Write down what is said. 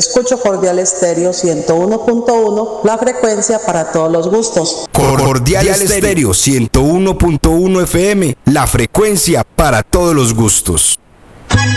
escucho Cordial Estéreo 101.1, la frecuencia para todos los gustos. Cordial Estéreo 101.1 FM, la frecuencia para todos los gustos.